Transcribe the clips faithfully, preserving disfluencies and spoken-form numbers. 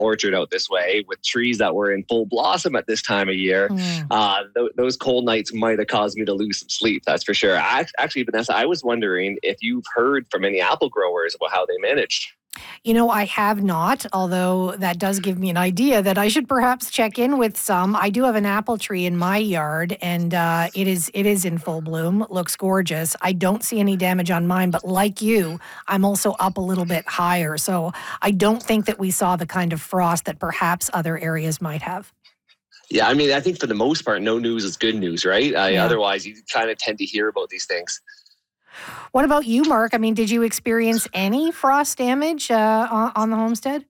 orchard out this way with trees that were in full blossom at this time of year, Mm. uh, th- those cold nights might have caused me to lose some sleep. That's for sure. I, actually, Vanessa, I was wondering if you've heard from any apple growers about how they managed. You know, I have not, although that does give me an idea that I should perhaps check in with some. I do have an apple tree in my yard, and uh, it is it is in full bloom. Looks gorgeous. I don't see any damage on mine, but like you, I'm also up a little bit higher. So I don't think that we saw the kind of frost that perhaps other areas might have. Yeah, I mean, I think for the most part, no news is good news, right? Uh, Yeah. Otherwise, you kind of tend to hear about these things. What about you, Mark? I mean, did you experience any frost damage uh, on, on the homestead?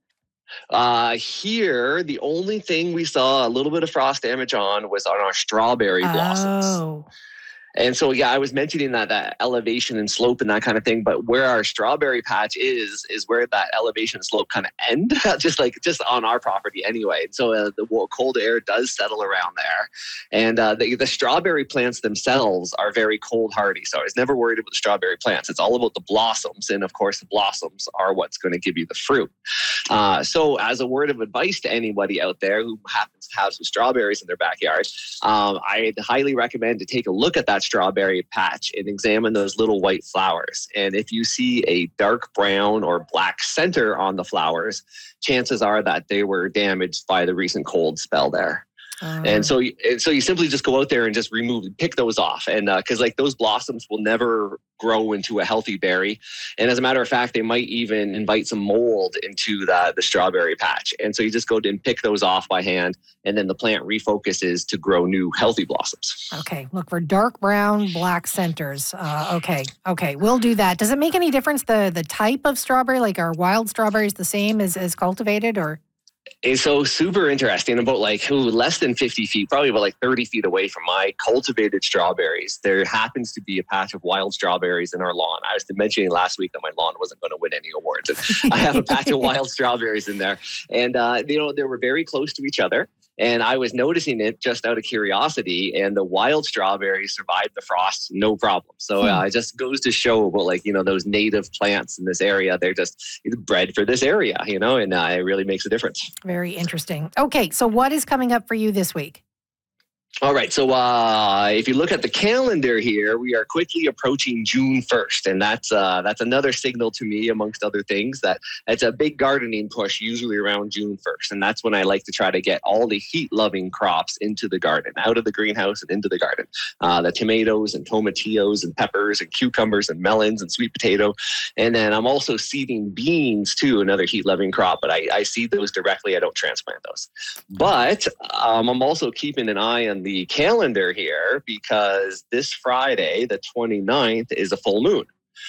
Uh, here, the only thing we saw a little bit of frost damage on was on our strawberry blossoms. Oh, And so, yeah, I was mentioning that that elevation and slope and that kind of thing. But where our strawberry patch is, is where that elevation and slope kind of end, just like just on our property anyway. So uh, the wa- cold air does settle around there, and uh, the, the strawberry plants themselves are very cold hardy. So I was never worried about the strawberry plants. It's all about the blossoms, and of course, the blossoms are what's going to give you the fruit. Uh, so, as a word of advice to anybody out there who happens to have some strawberries in their backyard, um, I'd highly recommend to take a look at that strawberry patch and examine those little white flowers. And if you see a dark brown or black center on the flowers, chances are that they were damaged by the recent cold spell there. uh, And so, you- and so you simply just go out there and just remove, pick those off, and because like those blossoms will never grow into a healthy berry, and as a matter of fact, they might even invite some mold into the the strawberry patch. And so you just go and pick those off by hand, and then the plant refocuses to grow new healthy blossoms. okay. Look for dark brown, black centers. Uh, okay, okay, we'll do that. Does it make any difference the the type of strawberry? Like, are wild strawberries the same as as cultivated, or? It's so super interesting. About like ooh, less than fifty feet, probably about like thirty feet away from my cultivated strawberries, there happens to be a patch of wild strawberries in our lawn. I was mentioning last week that my lawn wasn't going to win any awards, and I have a patch of wild strawberries in there, and uh, you know they were very close to each other. And I was noticing it just out of curiosity, and the wild strawberries survived the frost no problem. So uh, it just goes to show about like you know those native plants in this area. They're just bred for this area, you know, and uh, it really makes a difference. Very interesting. Okay, so what is coming up for you this week? All right. So uh, if you look at the calendar here, we are quickly approaching June first. And that's uh, that's another signal to me, amongst other things, that it's a big gardening push usually around June first. And that's when I like to try to get all the heat-loving crops into the garden, out of the greenhouse and into the garden. Uh, the tomatoes and tomatillos and peppers and cucumbers and melons and sweet potato. And then I'm also seeding beans, too, another heat-loving crop. But I, I seed those directly. I don't transplant those. But um, I'm also keeping an eye on the calendar here because this Friday, the twenty-ninth, is a full moon.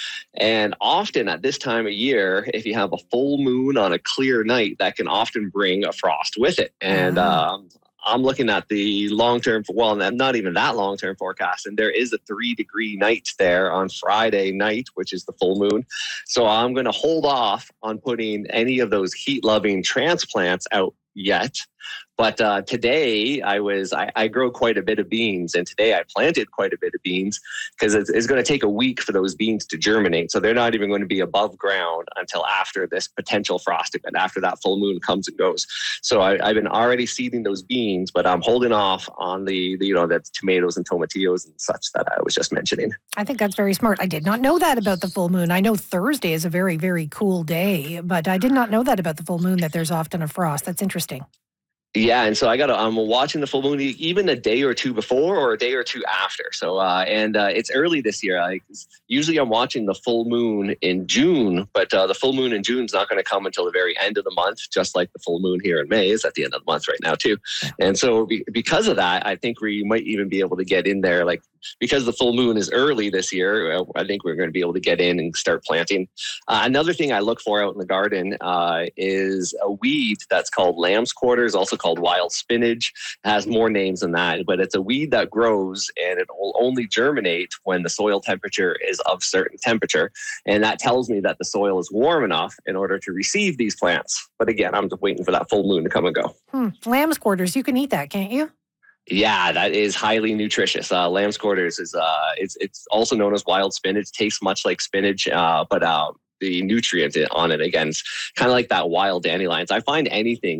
And often at this time of year, if you have a full moon on a clear night, that can often bring a frost with it. And Ah. um, I'm looking at the long-term, well, not even that long-term forecast, and there is a three-degree night there on Friday night, which is the full moon. So I'm going to hold off on putting any of those heat-loving transplants out yet. But uh, today I was I, I grow quite a bit of beans, and today I planted quite a bit of beans because it's, it's going to take a week for those beans to germinate. So they're not even going to be above ground until after this potential frost event, after that full moon comes and goes. So I, I've been already seeding those beans, but I'm holding off on the, the you know that's tomatoes and tomatillos and such that I was just mentioning. I think that's very smart. I did not know that about the full moon. I know Thursday is a very, very cool day, but I did not know that about the full moon, that there's often a frost. That's interesting. Yeah, and so I got to, I'm watching the full moon even a day or two before or a day or two after. So, uh, and uh, it's early this year. Like usually I'm watching the full moon in June, but uh, the full moon in June is not going to come until the very end of the month, just like the full moon here in May is at the end of the month right now too. And so be, because of that, I think we might even be able to get in there, like because the full moon is early this year, uh, I think we're going to be able to get in and start planting. Uh, another thing I look for out in the garden uh, is a weed that's called lamb's quarters, also called wild spinach. It has more names than that, but it's a weed that grows and it will only germinate when the soil temperature is of certain temperature. And that tells me that the soil is warm enough in order to receive these plants. But again, I'm just waiting for that full moon to come and go. Hmm. Lamb's quarters, you can eat that, can't you? Yeah, that is highly nutritious. Uh, lamb's quarters is uh, it's it's also known as wild spinach. Tastes much like spinach, uh, but uh, the nutrient on it again is kind of like that wild dandelions. I find anything